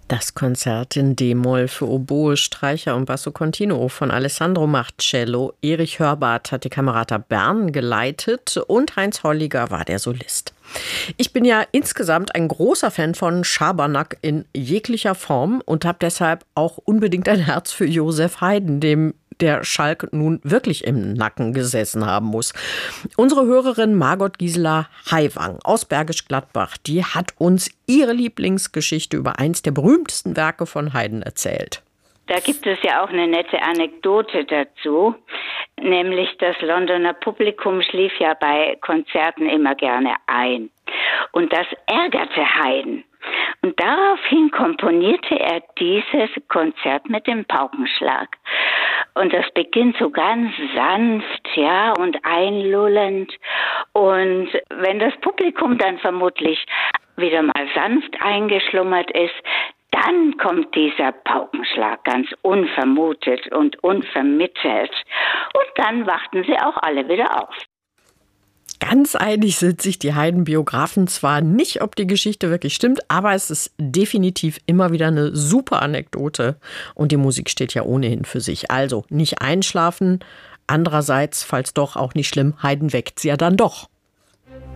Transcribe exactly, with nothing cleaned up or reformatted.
Das Konzert in D-Moll für Oboe, Streicher und Basso Continuo von Alessandro Marcello. Erich Hörbarth hat die Camerata Bern geleitet und Heinz Holliger war der Solist. Ich bin ja insgesamt ein großer Fan von Schabernack in jeglicher Form und habe deshalb auch unbedingt ein Herz für Joseph Haydn, dem der Schalk nun wirklich im Nacken gesessen haben muss. Unsere Hörerin Margot Gisela Haiwang aus Bergisch Gladbach, die hat uns ihre Lieblingsgeschichte über eins der berühmtesten Werke von Haydn erzählt. Da gibt es ja auch eine nette Anekdote dazu, nämlich das Londoner Publikum schlief ja bei Konzerten immer gerne ein. Und das ärgerte Haydn. Und daraufhin komponierte er dieses Konzert mit dem Paukenschlag. Und das beginnt so ganz sanft, ja, und einlullend. Und wenn das Publikum dann vermutlich wieder mal sanft eingeschlummert ist, dann kommt dieser Paukenschlag ganz unvermutet und unvermittelt. Und dann wachten sie auch alle wieder auf. Ganz einig sind sich die Haydn-Biografen zwar nicht, ob die Geschichte wirklich stimmt, aber es ist definitiv immer wieder eine super Anekdote. Und die Musik steht ja ohnehin für sich. Also nicht einschlafen. Andererseits, falls doch, auch nicht schlimm, Haydn weckt's ja dann doch.